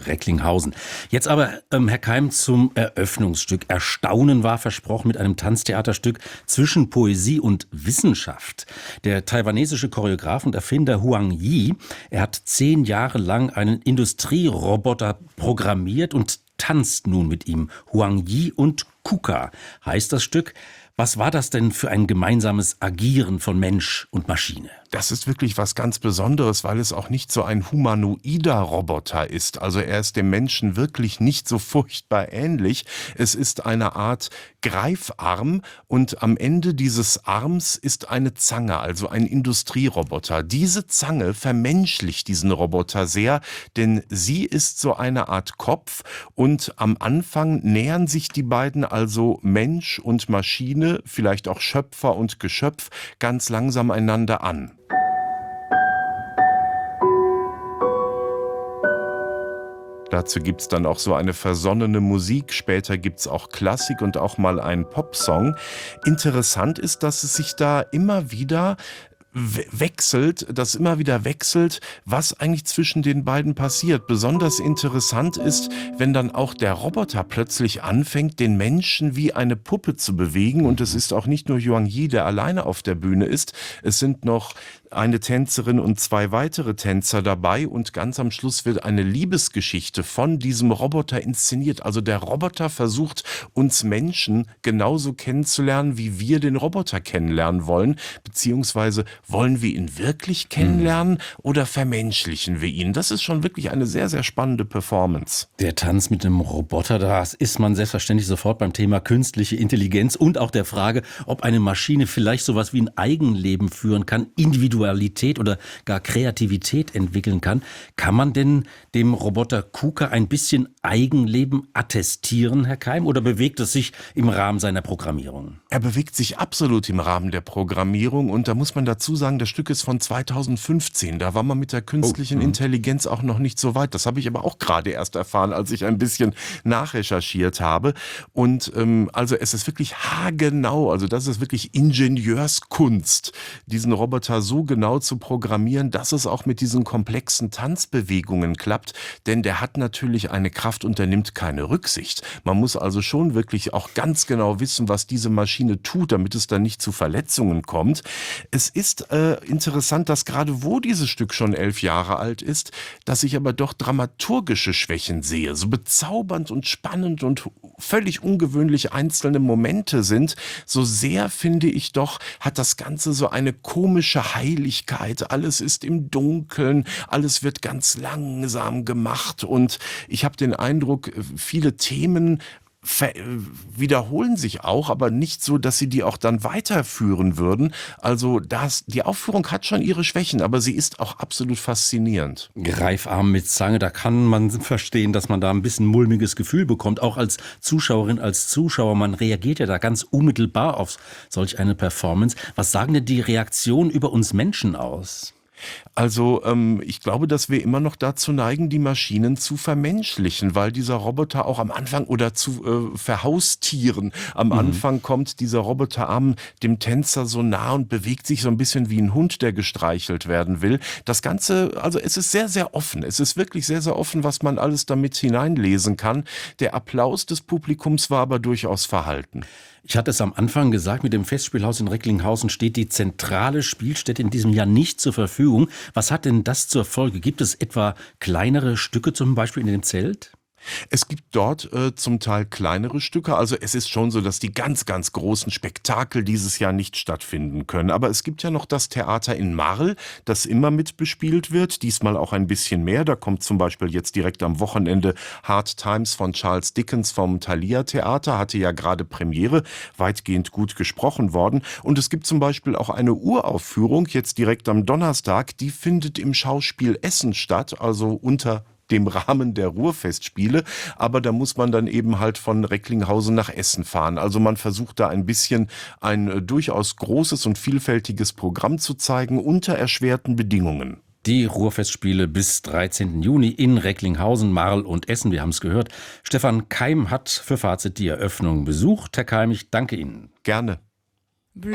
Recklinghausen. Jetzt aber, Herr Keim, zum Eröffnungsstück. Erstaunen war versprochen mit einem Tanztheaterstück zwischen Poesie und Wissenschaft. Der taiwanesische Choreograf und Erfinder Huang Yi, er hat 10 Jahre lang einen Industrieroboter programmiert und tanzt nun mit ihm. Huang Yi und Kuka heißt das Stück. Was war das denn für ein gemeinsames Agieren von Mensch und Maschine? Das ist wirklich was ganz Besonderes, weil es auch nicht so ein humanoider Roboter ist. Also er ist dem Menschen wirklich nicht so furchtbar ähnlich. Es ist eine Art Greifarm und am Ende dieses Arms ist eine Zange, also ein Industrieroboter. Diese Zange vermenschlicht diesen Roboter sehr, denn sie ist so eine Art Kopf und am Anfang nähern sich die beiden, also Mensch und Maschine, vielleicht auch Schöpfer und Geschöpf, ganz langsam einander an. Dazu gibt's dann auch so eine versonnene Musik, später gibt's auch Klassik und auch mal einen Popsong. Interessant ist, dass es sich da immer wieder wechselt, was eigentlich zwischen den beiden passiert. Besonders interessant ist, wenn dann auch der Roboter plötzlich anfängt, den Menschen wie eine Puppe zu bewegen. Und es ist auch nicht nur Huang Yi, der alleine auf der Bühne ist. Es sind noch eine Tänzerin und 2 weitere Tänzer dabei und ganz am Schluss wird eine Liebesgeschichte von diesem Roboter inszeniert. Also der Roboter versucht, uns Menschen genauso kennenzulernen, wie wir den Roboter kennenlernen wollen, beziehungsweise wollen wir ihn wirklich kennenlernen oder vermenschlichen wir ihn? Das ist schon wirklich eine sehr, sehr spannende Performance. Der Tanz mit dem Roboter, da ist man selbstverständlich sofort beim Thema künstliche Intelligenz und auch der Frage, ob eine Maschine vielleicht sowas wie ein Eigenleben führen kann, Individualität oder gar Kreativität entwickeln kann. Kann man denn dem Roboter Kuka ein bisschen Eigenleben attestieren, Herr Keim, oder bewegt es sich im Rahmen seiner Programmierung? Er bewegt sich absolut im Rahmen der Programmierung und da muss man dazu sagen, das Stück ist von 2015. Da war man mit der künstlichen Intelligenz auch noch nicht so weit. Das habe ich aber auch gerade erst erfahren, als ich ein bisschen nachrecherchiert habe. Und also es ist wirklich haargenau, also das ist wirklich Ingenieurskunst, diesen Roboter so genau zu programmieren, dass es auch mit diesen komplexen Tanzbewegungen klappt. Denn der hat natürlich eine Kraft und der nimmt keine Rücksicht. Man muss also schon wirklich auch ganz genau wissen, was diese Maschine tut, damit es dann nicht zu Verletzungen kommt. Es ist interessant, dass gerade wo dieses Stück schon 11 Jahre alt ist, dass ich aber doch dramaturgische Schwächen sehe. So bezaubernd und spannend und völlig ungewöhnlich einzelne Momente sind, so sehr, finde ich doch, hat das Ganze so eine komische Heiligkeit. Alles ist im Dunkeln, alles wird ganz langsam gemacht und ich habe den Eindruck, viele Themen wiederholen sich auch, aber nicht so, dass sie die auch dann weiterführen würden. Also die Aufführung hat schon ihre Schwächen, aber sie ist auch absolut faszinierend. Greifarm mit Zange, da kann man verstehen, dass man da ein bisschen mulmiges Gefühl bekommt, auch als Zuschauerin, als Zuschauer. Man reagiert ja da ganz unmittelbar auf solch eine Performance. Was sagen denn die Reaktionen über uns Menschen aus? Also ich glaube, dass wir immer noch dazu neigen, die Maschinen zu vermenschlichen, weil dieser Roboter auch am Anfang oder zu verhaustieren. Am Anfang kommt dieser Roboterarm dem Tänzer so nah und bewegt sich so ein bisschen wie ein Hund, der gestreichelt werden will. Das Ganze, also es ist sehr, sehr offen. Es ist wirklich sehr, sehr offen, was man alles damit hineinlesen kann. Der Applaus des Publikums war aber durchaus verhalten. Ich hatte es am Anfang gesagt, mit dem Festspielhaus in Recklinghausen steht die zentrale Spielstätte in diesem Jahr nicht zur Verfügung. Was hat denn das zur Folge? Gibt es etwa kleinere Stücke zum Beispiel in dem Zelt? Es gibt dort zum Teil kleinere Stücke, also es ist schon so, dass die ganz, ganz großen Spektakel dieses Jahr nicht stattfinden können. Aber es gibt ja noch das Theater in Marl, das immer mitbespielt wird, diesmal auch ein bisschen mehr. Da kommt zum Beispiel jetzt direkt am Wochenende Hard Times von Charles Dickens vom Thalia Theater, hatte ja gerade Premiere, weitgehend gut gesprochen worden. Und es gibt zum Beispiel auch eine Uraufführung, jetzt direkt am Donnerstag, die findet im Schauspiel Essen statt, also unter dem Rahmen der Ruhrfestspiele, aber da muss man dann eben halt von Recklinghausen nach Essen fahren. Also man versucht da ein bisschen ein durchaus großes und vielfältiges Programm zu zeigen unter erschwerten Bedingungen. Die Ruhrfestspiele bis 13. Juni in Recklinghausen, Marl und Essen, wir haben es gehört. Stefan Keim hat für Fazit die Eröffnung besucht. Herr Keim, ich danke Ihnen. Gerne.